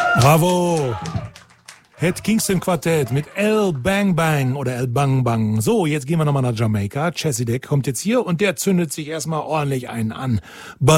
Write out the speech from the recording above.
Bravo! Het Kingston Quartett mit El Bang Bang oder El Bang Bang. So, jetzt gehen wir nochmal nach Jamaika. Chesideck kommt jetzt hier und der zündet sich erstmal ordentlich einen an.